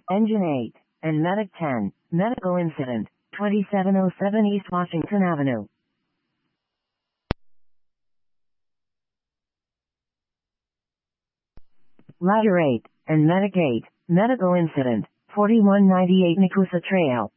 Engine 8, and Medic 10, medical incident, 2707 East Washington Avenue. Ladder 8, and Medic 8, medical incident, 4198 Nakusa Trail.